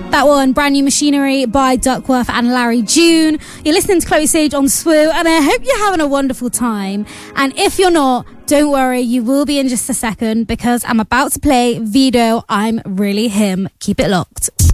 That one, Brand New Machinery by Duckworth and Larry June. You're listening to Chloe Sage on SWU, and I hope you're having a wonderful time. And if you're not, don't worry, you will be in just a second, because I'm about to play Vido, I'm Really Him. Keep it locked.